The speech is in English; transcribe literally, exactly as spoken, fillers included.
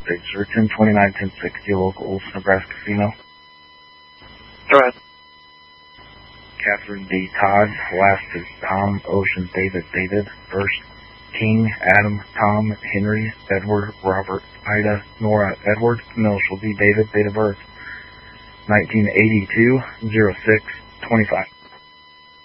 State Search in twenty-nine ten sixty, local Olson, Nebraska female. Go ahead. Catherine D. Todd, last is Tom, Ocean, David, David, first King, Adam, Tom, Henry, Edward, Robert, Ida, Nora, Edward, initial D. David, date of birth nineteen eighty-two, oh six, twenty-five.